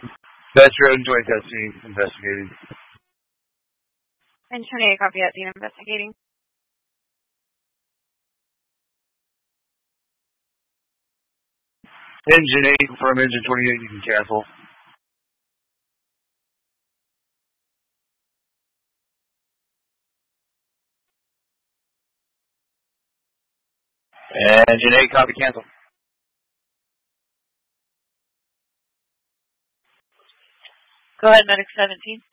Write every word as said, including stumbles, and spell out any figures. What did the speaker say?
Veteran joint testing investigating. Engine eight, copy that, Dean, investigating. Engine eight, confirm engine twenty-eight, you can cancel. Engine eight, copy, cancel. Go ahead, Medic seventeen.